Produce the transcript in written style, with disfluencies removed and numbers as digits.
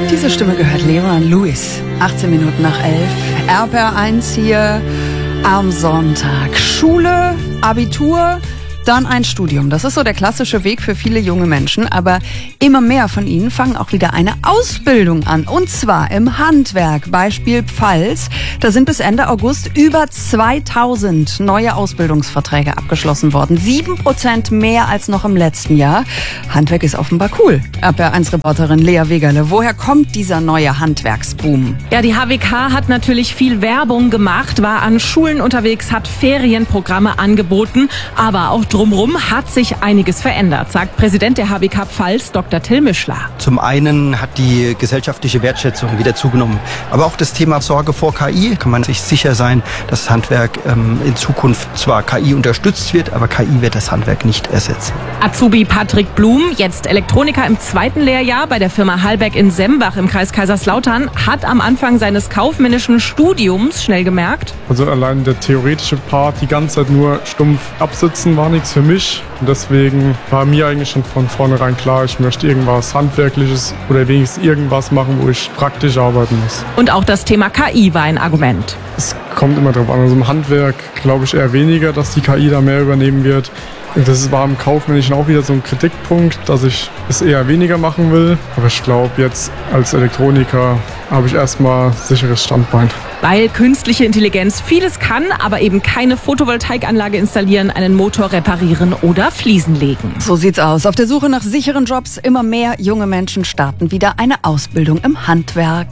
Diese Stimme gehört Leon Lewis. 18 Minuten nach 11. RPR1 hier am Sonntag. Schule, Abitur, dann ein Studium. Das ist so der klassische Weg für viele junge Menschen. Aber immer mehr von ihnen fangen auch wieder eine Ausbildung an. Und zwar im Handwerk. Beispiel Pfalz. Da sind bis Ende August über 2000 neue Ausbildungsverträge abgeschlossen worden. 7% mehr als noch im letzten Jahr. Handwerk ist offenbar cool. RPR1-Reporterin Lea Wegerle. Woher kommt dieser neue Handwerksboom? Ja, die HWK hat natürlich viel Werbung gemacht, war an Schulen unterwegs, hat Ferienprogramme angeboten, aber auch drumherum hat sich einiges verändert, sagt Präsident der HWK Pfalz, Dr. Till Mischler. Zum einen hat die gesellschaftliche Wertschätzung wieder zugenommen, aber auch das Thema Sorge vor KI. Kann man sich sicher sein, dass das Handwerk in Zukunft zwar KI unterstützt wird, aber KI wird das Handwerk nicht ersetzen. Azubi Patrick Blum, jetzt Elektroniker im 2. Lehrjahr bei der Firma Hallberg in Sembach im Kreis Kaiserslautern, hat am Anfang seines kaufmännischen Studiums schnell gemerkt: Also allein der theoretische Part, die ganze Zeit nur stumpf absitzen, war nichts für mich. Und deswegen war mir eigentlich schon von vornherein klar, ich möchte irgendwas Handwerkliches oder wenigstens irgendwas machen, wo ich praktisch arbeiten muss. Und auch das Thema KI war ein Argument. Es kommt immer drauf an. Also im Handwerk glaube ich eher weniger, dass die KI da mehr übernehmen wird. Und das war im Kaufmännischen auch wieder so ein Kritikpunkt, dass ich es eher weniger machen will. Aber ich glaube, jetzt als Elektroniker habe ich erstmal sicheres Standbein. Weil künstliche Intelligenz vieles kann, aber eben keine Photovoltaikanlage installieren, einen Motor reparieren oder Fliesen legen. So sieht's aus. Auf der Suche nach sicheren Jobs, immer mehr junge Menschen starten wieder eine Ausbildung im Handwerk.